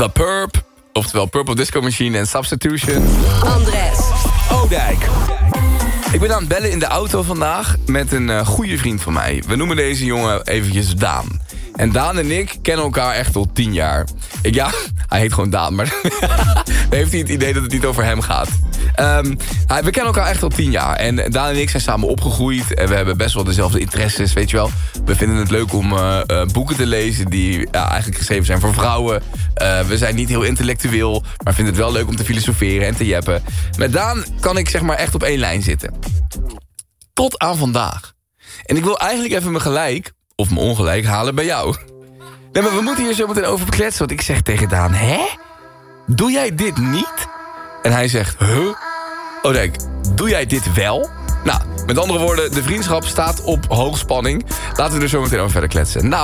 The Purp, oftewel Purple Disco Machine en Substitution. Andres Oudijk. Ik ben aan het bellen in de auto vandaag met een goede vriend van mij. We noemen deze jongen eventjes Daan. En Daan en ik kennen elkaar echt al 10 jaar. Hij heet gewoon Daan, maar dan heeft hij het idee dat het niet over hem gaat. We kennen elkaar echt al 10 jaar. En Daan en ik zijn samen opgegroeid. En we hebben best wel dezelfde interesses, weet je wel. We vinden het leuk om boeken te lezen die eigenlijk geschreven zijn voor vrouwen. We zijn niet heel intellectueel, maar vinden het wel leuk om te filosoferen en te jeppen. Met Daan kan ik zeg maar echt op één lijn zitten. Tot aan vandaag. En ik wil eigenlijk even mijn gelijk, of mijn ongelijk, halen bij jou. Nee, maar we moeten hier zo meteen over kletsen. Want ik zeg tegen Daan, hè? Doe jij dit niet? En hij zegt, huh? Oudijk, doe jij dit wel? Nou, met andere woorden, de vriendschap staat op hoogspanning. Laten we er zo meteen over verder kletsen. Nou,